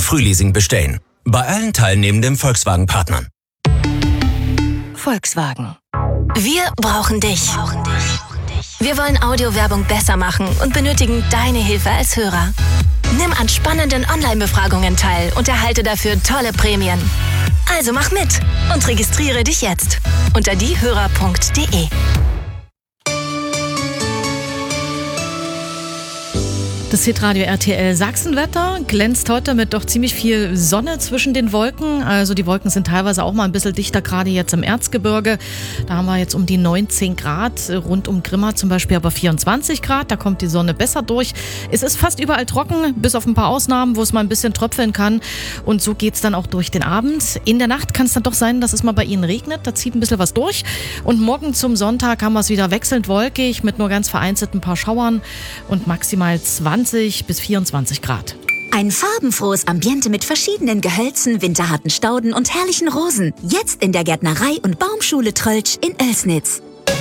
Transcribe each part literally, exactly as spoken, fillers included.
Frühleasing bestellen. Bei allen teilnehmenden Volkswagen-Partnern. Volkswagen. Wir brauchen dich. Wir wollen Audiowerbung besser machen und benötigen deine Hilfe als Hörer. Nimm an spannenden Online-Befragungen teil und erhalte dafür tolle Prämien. Also mach mit und registriere dich jetzt unter diehörer punkt de. Das Hitradio R T L Sachsenwetter glänzt heute mit doch ziemlich viel Sonne zwischen den Wolken. Also die Wolken sind teilweise auch mal ein bisschen dichter, gerade jetzt im Erzgebirge. Da haben wir jetzt um die neunzehn Grad, rund um Grimma zum Beispiel aber vierundzwanzig Grad. Da kommt die Sonne besser durch. Es ist fast überall trocken, bis auf ein paar Ausnahmen, wo es mal ein bisschen tröpfeln kann. Und so geht's dann auch durch den Abend. In der Nacht kann es dann doch sein, dass es mal bei Ihnen regnet. Da zieht ein bisschen was durch. Und morgen zum Sonntag haben wir es wieder wechselnd wolkig mit nur ganz vereinzelten paar Schauern und maximal zwanzig bis vierundzwanzig Grad. Ein farbenfrohes Ambiente mit verschiedenen Gehölzen, winterharten Stauden und herrlichen Rosen. Jetzt in der Gärtnerei und Baumschule Tröltsch in Oelsnitz.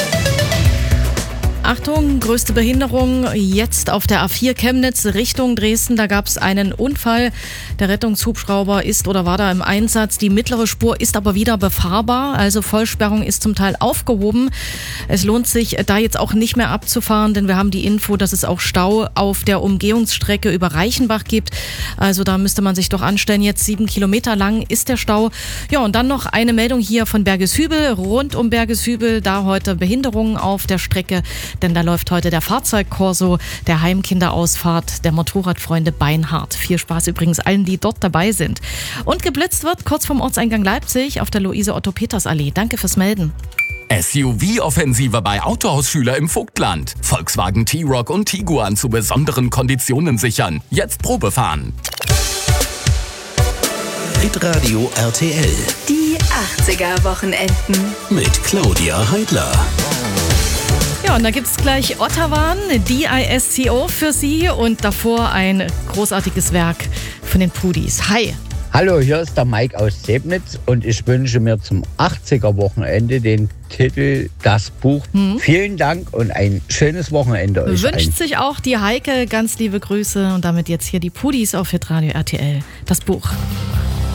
Achtung, größte Behinderung jetzt auf der A vier Chemnitz Richtung Dresden. Da gab es einen Unfall. Der Rettungshubschrauber ist oder war da im Einsatz. Die mittlere Spur ist aber wieder befahrbar. Also Vollsperrung ist zum Teil aufgehoben. Es lohnt sich, da jetzt auch nicht mehr abzufahren, denn wir haben die Info, dass es auch Stau auf der Umgehungsstrecke über Reichenbach gibt. Also da müsste man sich doch anstellen. Jetzt sieben Kilometer lang ist der Stau. Ja, und dann noch eine Meldung hier von Bergeshübel. Rund um Bergeshübel, da heute Behinderungen auf der Strecke. Denn da läuft heute der Fahrzeugkorso der Heimkinderausfahrt der Motorradfreunde Beinhardt. Viel Spaß übrigens allen, die dort dabei sind. Und geblitzt wird kurz vom Ortseingang Leipzig auf der Luise-Otto-Peters-Allee. Danke fürs Melden. S U V-Offensive bei Autohausschüler im Vogtland. Volkswagen T-Roc und Tiguan zu besonderen Konditionen sichern. Jetzt Probefahren. Hitradio R T L. Die achtziger-Wochenenden. Mit Claudia Heidler. Ja, und da gibt's gleich Ottawa, D I S C O für Sie und davor ein großartiges Werk von den Pudis. Hi! Hallo, hier ist der Mike aus Sebnitz und ich wünsche mir zum achtziger-Wochenende den Titel Das Buch. Hm. Vielen Dank und ein schönes Wochenende euch Wünscht allen. sich auch die Heike, ganz liebe Grüße und damit jetzt hier die Pudis auf Hitradio R T L. Das Buch.